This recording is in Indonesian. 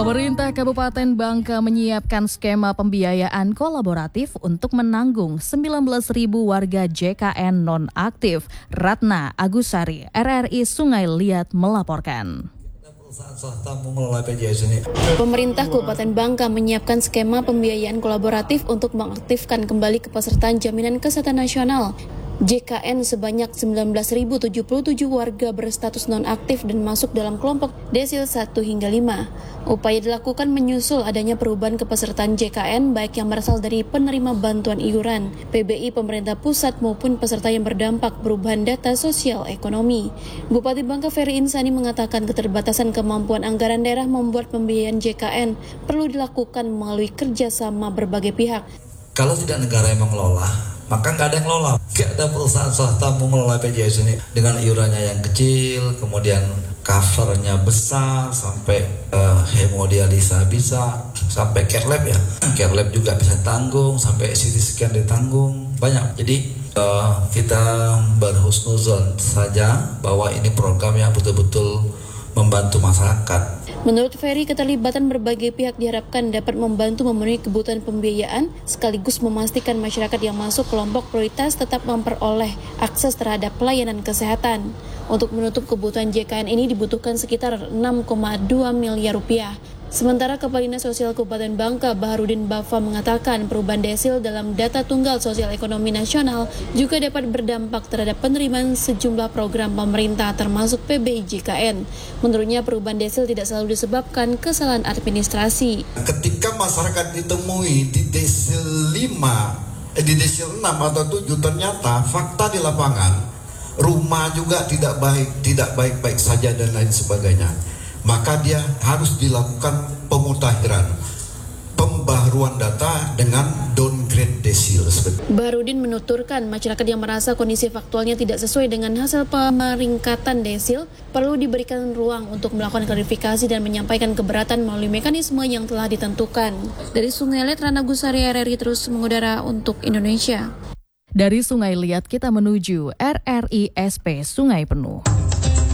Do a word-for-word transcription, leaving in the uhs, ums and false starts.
Pemerintah Kabupaten Bangka menyiapkan skema pembiayaan kolaboratif untuk menanggung sembilan belas ribu warga J K N non-aktif. Ratna Agusari, R R I Sungai Liat melaporkan. Pemerintah Kabupaten Bangka menyiapkan skema pembiayaan kolaboratif untuk mengaktifkan kembali kepesertaan Jaminan Kesehatan Nasional J K N sebanyak sembilan belas ribu tujuh puluh tujuh warga berstatus nonaktif dan masuk dalam kelompok desil satu hingga lima. Upaya dilakukan menyusul adanya perubahan kepesertaan J K N baik yang berasal dari penerima bantuan iuran, P B I pemerintah pusat maupun peserta yang berdampak perubahan data sosial ekonomi. Bupati Bangka Ferry Insani mengatakan keterbatasan kemampuan anggaran daerah membuat pembiayaan J K N perlu dilakukan melalui kerjasama berbagai pihak. Kalau tidak negara yang mengelola, maka nggak ada yang ngelola. Nggak ada perusahaan swasta mau mengelola P J S ini dengan iurannya yang kecil, kemudian covernya besar, sampai uh, hemodialisa bisa, sampai care lab ya. Care lab juga bisa tanggung, sampai C T scan ditanggung, banyak. Jadi uh, kita berhusnuzon saja bahwa ini program yang betul-betul membantu masyarakat. Menurut Ferry, keterlibatan berbagai pihak diharapkan dapat membantu memenuhi kebutuhan pembiayaan sekaligus memastikan masyarakat yang masuk kelompok prioritas tetap memperoleh akses terhadap pelayanan kesehatan. Untuk menutup kebutuhan J K N ini dibutuhkan sekitar enam koma dua miliar rupiah. Sementara Kepala Dinas Sosial Kabupaten Bangka, Baharudin Bafa mengatakan perubahan desil dalam data tunggal sosial ekonomi nasional juga dapat berdampak terhadap penerimaan sejumlah program pemerintah termasuk P B I J K N. Menurutnya perubahan desil tidak selalu disebabkan kesalahan administrasi. Ketika masyarakat ditemui di desil lima, eh, di desil enam atau tujuh, ternyata fakta di lapangan rumah juga tidak baik, tidak baik-baik saja dan lain sebagainya. Maka dia harus dilakukan pemutakhiran, pembaharuan data dengan downgrade desil. Baharudin menuturkan masyarakat yang merasa kondisi faktualnya tidak sesuai dengan hasil pemeringkatan desil perlu diberikan ruang untuk melakukan klarifikasi dan menyampaikan keberatan melalui mekanisme yang telah ditentukan. Dari Sungai Liat, Ratna Agusari, R R I terus mengudara untuk Indonesia. Dari Sungai Liat kita menuju R R I S P Sungai Penuh.